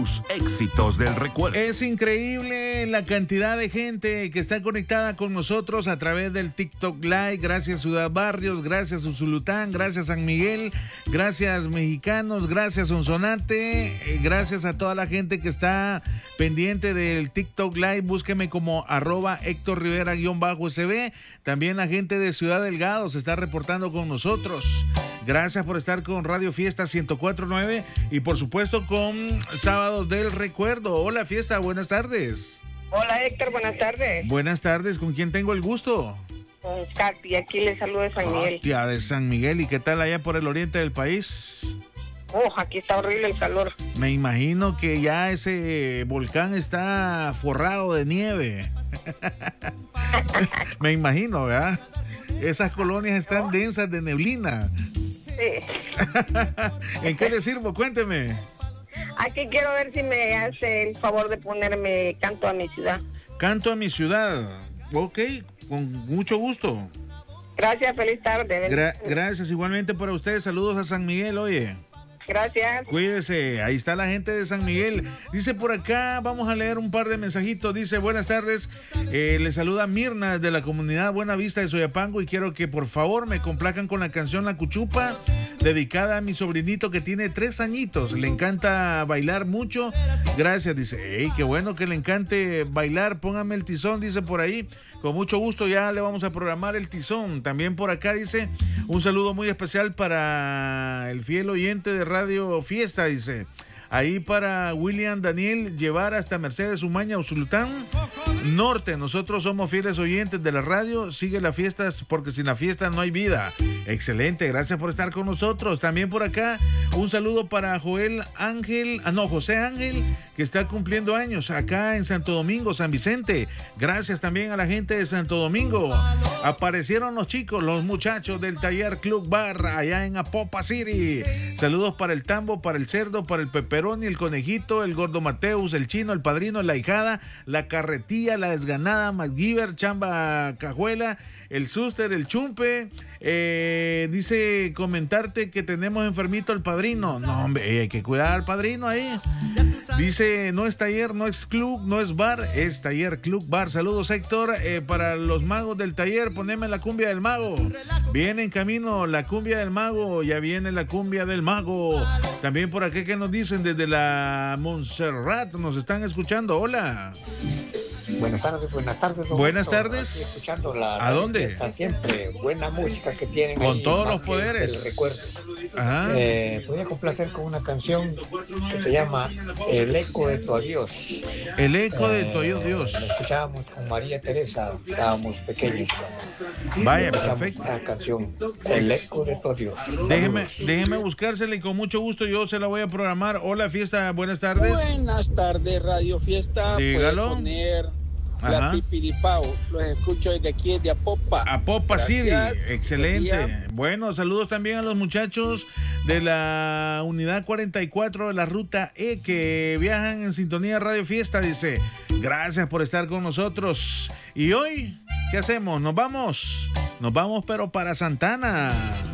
Éxitos del recuerdo. Es increíble la cantidad de gente que está conectada con nosotros a través del TikTok Live. Gracias Ciudad Barrios, gracias Usulután, gracias San Miguel, gracias Mexicanos, gracias Sonsonate, gracias a toda la gente que está pendiente del TikTok Live. Búsqueme como @Héctor Rivera_SB. También la gente de Ciudad Delgado se está reportando con nosotros. Gracias por estar con Radio Fiesta 104.9 y por supuesto con Sábados del Recuerdo. Hola Fiesta, buenas tardes. Hola Héctor, buenas tardes. Buenas tardes, ¿con quién tengo el gusto? Con Katy, aquí le saludo de San Miguel. Tía de San Miguel, ¿y qué tal allá por el oriente del país? Aquí está horrible el calor. Me imagino que ya ese volcán está forrado de nieve. Me imagino, ¿verdad? Esas colonias están densas de neblina. Sí. ¿En qué le sirvo? Cuénteme. Aquí quiero ver si me hace el favor de ponerme Canto a mi ciudad. Canto a mi ciudad. Ok, con mucho gusto. Gracias, feliz tarde. Gracias, igualmente para ustedes. Saludos a San Miguel, oye. Gracias. Cuídese, ahí está la gente de San Miguel. Dice por acá, vamos a leer un par de mensajitos. Dice, buenas tardes, le saluda Mirna de la comunidad Buena Vista de Soyapango y quiero que por favor me complazcan con la canción La Cuchupa, dedicada a mi sobrinito que tiene 3 añitos. Le encanta bailar mucho. Gracias, dice. Hey, qué bueno que le encante bailar. Póngame el tizón, dice por ahí. Con mucho gusto ya le vamos a programar el tizón. También por acá dice, un saludo muy especial para el fiel oyente de Radio Fiesta, dice. Ahí para William Daniel llevar hasta Mercedes Umaña, Usulután Norte. Nosotros somos fieles oyentes de la radio. Sigue la fiesta porque sin la fiesta no hay vida. Excelente, gracias por estar con nosotros. También por acá un saludo para José Ángel, que está cumpliendo años acá en Santo Domingo, San Vicente. Gracias también a la gente de Santo Domingo. Aparecieron los chicos, los muchachos del Taller Club Bar allá en Apopa City. Saludos para el Tambo, para el Cerdo, para el Peperoni, el Conejito, el Gordo Mateus, el Chino, el Padrino, la Hijada, la Carretilla, la Desganada, MacGyver, Chamba Cajuela, el Suster, el Chumpe. Dice comentarte que tenemos enfermito al Padrino. No, hombre, hay que cuidar al Padrino ahí. Dice, no es taller, no es club, no es bar, es Taller Club Bar. Saludos Héctor, para los magos del taller, poneme la cumbia del mago. Viene en camino la cumbia del mago, ya viene la cumbia del mago. También por aquí que nos dicen desde la Montserrat, nos están escuchando. Hola. Buenas tardes, buenas tardes. Buenas tardes. Aquí escuchando la ¿A dónde? Está siempre buena música que tienen. Con ahí, todos los poderes. El recuerdo. Ajá. Voy a complacer con una canción que se llama El eco de tu adiós. El eco de tu adiós. La escuchábamos con María Teresa, estábamos pequeños. Vaya, perfecto. La canción El eco de tu adiós. Déjeme buscársela y con mucho gusto yo se la voy a programar. Hola Fiesta, buenas tardes. Buenas tardes, Radio Fiesta. Dígalo. Puede poner la Pipiripao. Los escucho desde aquí, desde Apopa. Apopa City, Gracias. excelente. Bueno, saludos también a los muchachos de la unidad 44 de la ruta E que viajan en sintonía Radio Fiesta. Dice, gracias por estar con nosotros. Y hoy, ¿qué hacemos? Nos vamos pero para Santana.